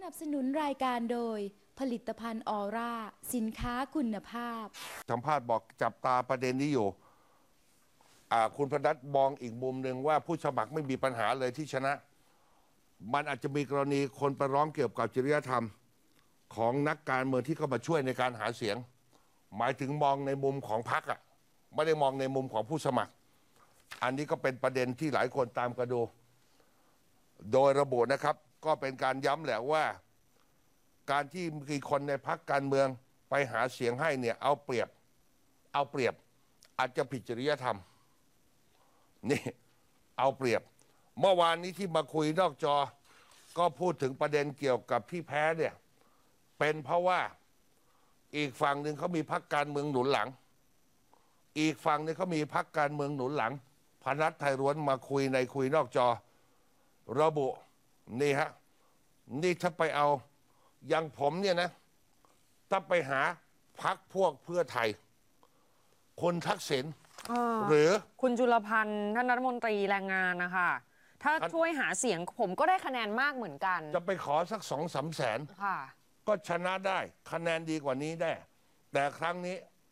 นับสนุนรายการโดยผลิตภัณฑ์ออร่าสินค้าคุณภาพสัมภาษณ์บอกจับตาประเด็นนี้อยู่คุณพนัทมองอีกมุมหนึ่งว่าผู้สมัครไม่มีปัญหาเลยที่ชนะ มันอาจจะมีกรณีคนไปร้องเกี่ยวกับจริยธรรมของนักการเมืองที่เข้ามาช่วยในการหาเสียง หมายถึงมองในมุมของพรรคไม่ได้มองในมุมของผู้สมัคร อันนี้ก็เป็นประเด็นที่หลายคนตามกันดู โดยระบุนะครับก็เป็นการย้ำแหละว่า การที่มีคนในพรรคการเมืองไปหาเสียงให้เนี่ยเอาเปรียบอาจจะผิดจริยธรรมนี่เอาเปรียบเมื่อวานนี้ที่มาคุยนอกจอก็พูดถึงประเด็นเกี่ยวกับที่แพ้เนี่ยเป็นเพราะว่าอีกฝั่งหนึ่งเขามีพรรคการเมืองหนุนหลังอีกฝั่งนึงเขามีพรรคการเมืองหนุนหลังพนัสไทยร้วนมาคุยนอกจอระบุนี่ฮะนี่ถ้าไปเอาอย่างผมเนี่ยนะถ้าไปหาพรรคพวกเพื่อไทยคนทักษิณหรือคุณจุลพันธ์ท่านรัฐมนตรีแรงงานนะคะถ้าช่วยหาเสียงผมก็ได้คะแนนมากเหมือนกันจะไปขอสัก2-3 แสนค่ะก็ชนะได้คะแนนดีกว่านี้ได้แต่ครั้งนี้